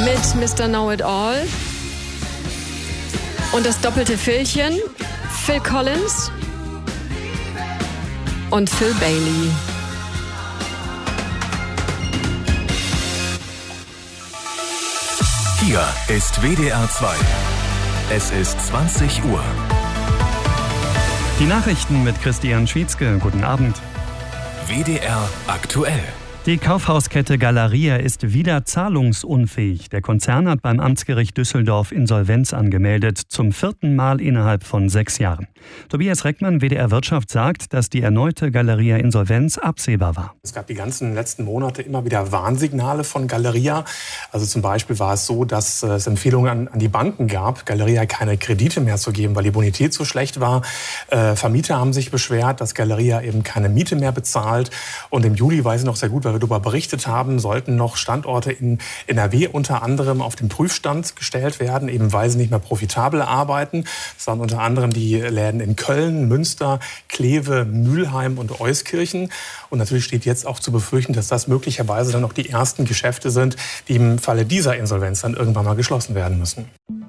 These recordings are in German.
mit Mr. Know-It-All. Und das doppelte Philchen, Phil Collins und Phil Bailey. Hier ist WDR 2. Es ist 20 Uhr. Die Nachrichten mit Christian Schwietzke. Guten Abend. WDR aktuell. Die Kaufhauskette Galeria ist wieder zahlungsunfähig. Der Konzern hat beim Amtsgericht Düsseldorf Insolvenz angemeldet, zum 4. Mal innerhalb von 6 Jahren. Tobias Reckmann, WDR Wirtschaft, sagt, dass die erneute Galeria-Insolvenz absehbar war. Es gab die ganzen letzten Monate immer wieder Warnsignale von Galeria. Also zum Beispiel war es so, dass es Empfehlungen an die Banken gab, Galeria keine Kredite mehr zu geben, weil die Bonität so schlecht war. Vermieter haben sich beschwert, dass Galeria eben keine Miete mehr bezahlt. Und im Juli, weiß ich noch sehr gut, weil wir darüber berichtet haben, sollten noch Standorte in NRW unter anderem auf den Prüfstand gestellt werden, eben weil sie nicht mehr profitabel arbeiten. Das waren unter anderem die Läden in Köln, Münster, Kleve, Mülheim und Euskirchen. Und natürlich steht jetzt auch zu befürchten, dass das möglicherweise dann noch die ersten Geschäfte sind, die im Falle dieser Insolvenz dann irgendwann mal geschlossen werden müssen.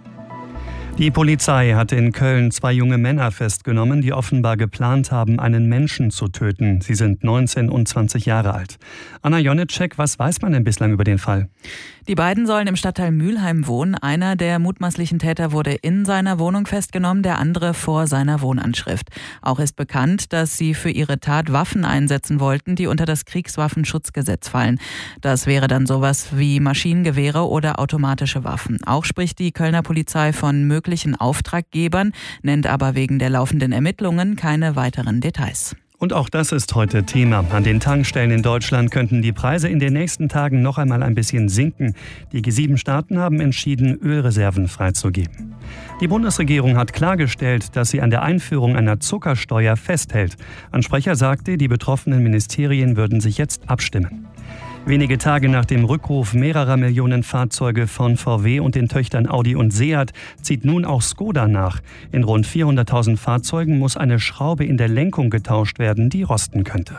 Die Polizei hatte in Köln 2 junge Männer festgenommen, die offenbar geplant haben, einen Menschen zu töten. Sie sind 19 und 20 Jahre alt. Anna Jonitschek, was weiß man denn bislang über den Fall? Die beiden sollen im Stadtteil Mülheim wohnen. Einer der mutmaßlichen Täter wurde in seiner Wohnung festgenommen, der andere vor seiner Wohnanschrift. Auch ist bekannt, dass sie für ihre Tat Waffen einsetzen wollten, die unter das Kriegswaffenschutzgesetz fallen. Das wäre dann sowas wie Maschinengewehre oder automatische Waffen. Auch spricht die Kölner Polizei von möglichen Auftraggebern, nennt aber wegen der laufenden Ermittlungen keine weiteren Details. Und auch das ist heute Thema. An den Tankstellen in Deutschland könnten die Preise in den nächsten Tagen noch einmal ein bisschen sinken. Die G7-Staaten haben entschieden, Ölreserven freizugeben. Die Bundesregierung hat klargestellt, dass sie an der Einführung einer Zuckersteuer festhält. Ein Sprecher sagte, die betroffenen Ministerien würden sich jetzt abstimmen. Wenige Tage nach dem Rückruf mehrerer Millionen Fahrzeuge von VW und den Töchtern Audi und Seat zieht nun auch Skoda nach. In rund 400.000 Fahrzeugen muss eine Schraube in der Lenkung getauscht werden, die rosten könnte.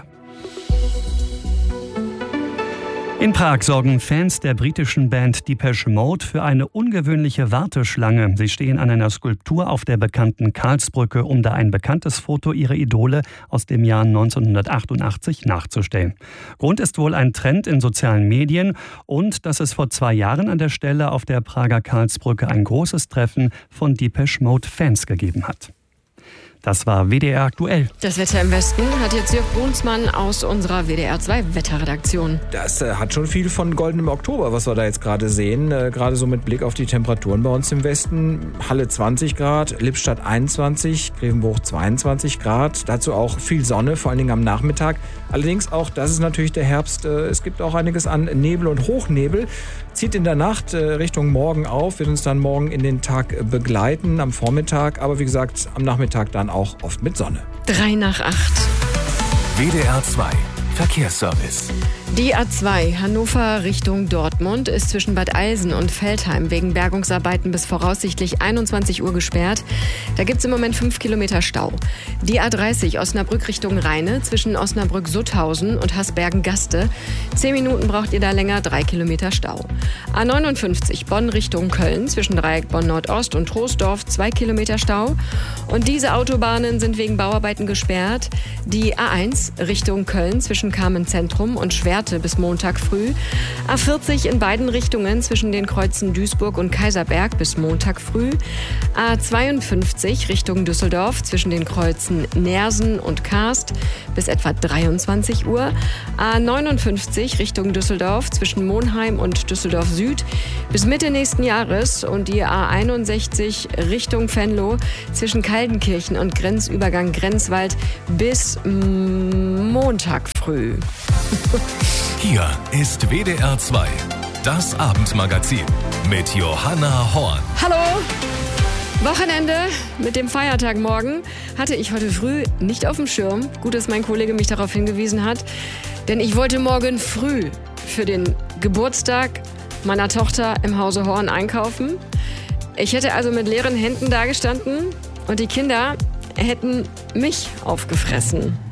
In Prag sorgen Fans der britischen Band Depeche Mode für eine ungewöhnliche Warteschlange. Sie stehen an einer Skulptur auf der bekannten Karlsbrücke, um da ein bekanntes Foto ihrer Idole aus dem Jahr 1988 nachzustellen. Grund ist wohl ein Trend in sozialen Medien und dass es vor 2 Jahren an der Stelle auf der Prager Karlsbrücke ein großes Treffen von Depeche Mode Fans gegeben hat. Das war WDR aktuell. Das Wetter im Westen hat jetzt Jörg Brunsmann aus unserer WDR 2 Wetterredaktion. Das hat schon viel von goldenem Oktober, was wir da jetzt gerade sehen. Gerade so mit Blick auf die Temperaturen bei uns im Westen. Halle 20 Grad, Lippstadt 21, Grevenbruch 22 Grad. Dazu auch viel Sonne, vor allen Dingen am Nachmittag. Allerdings auch, das ist natürlich der Herbst. Es gibt auch einiges an Nebel und Hochnebel. Zieht in der Nacht Richtung Morgen auf, wird uns dann morgen in den Tag begleiten, am Vormittag. Aber wie gesagt, am Nachmittag dann auch oft mit Sonne. 3 nach 8. WDR 2 Verkehrsservice. Die A2 Hannover Richtung Dortmund ist zwischen Bad Eilsen und Veltheim wegen Bergungsarbeiten bis voraussichtlich 21 Uhr gesperrt. Da gibt es im Moment 5 Kilometer Stau. Die A30 Osnabrück Richtung Rheine zwischen Osnabrück-Sutthausen und Hasbergen-Gaste. 10 Minuten braucht ihr da länger, 3 Kilometer Stau. A59 Bonn Richtung Köln zwischen Dreieck Bonn-Nordost und Troisdorf 2 Kilometer Stau. Und diese Autobahnen sind wegen Bauarbeiten gesperrt. Die A1 Richtung Köln zwischen Kamen-Zentrum und Schwerte bis Montag früh. A40 in beiden Richtungen zwischen den Kreuzen Duisburg und Kaiserberg bis Montag früh. A52 Richtung Düsseldorf zwischen den Kreuzen Neersen und Karst bis etwa 23 Uhr. A59 Richtung Düsseldorf zwischen Monheim und Düsseldorf Süd bis Mitte nächsten Jahres. Und die A61 Richtung Venlo zwischen Kaldenkirchen und Grenzübergang Grenzwald bis Montag früh. Hier ist WDR 2, das Abendmagazin mit Johanna Horn. Hallo! Wochenende mit dem Feiertag morgen hatte ich heute früh nicht auf dem Schirm. Gut, dass mein Kollege mich darauf hingewiesen hat. Denn ich wollte morgen früh für den Geburtstag meiner Tochter im Hause Horn einkaufen. Ich hätte also mit leeren Händen dagestanden und die Kinder hätten mich aufgefressen.